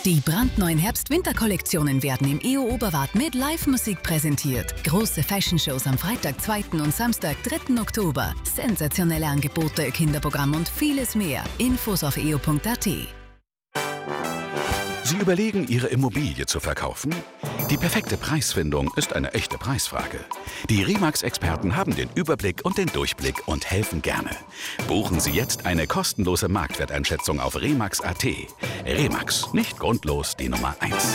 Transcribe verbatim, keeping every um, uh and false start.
Die brandneuen Herbst-Winter-Kollektionen werden im E O Oberwart mit Live-Musik präsentiert. Große Fashion-Shows am Freitag, zweiten und Samstag, dritten Oktober. Sensationelle Angebote, Kinderprogramm und vieles mehr. Infos auf e o punkt a t. Sie überlegen, Ihre Immobilie zu verkaufen? Die perfekte Preisfindung ist eine echte Preisfrage. Die Remax-Experten haben den Überblick und den Durchblick und helfen gerne. Buchen Sie jetzt eine kostenlose Marktwerteinschätzung auf remax punkt a t. Remax, nicht grundlos die Nummer eins.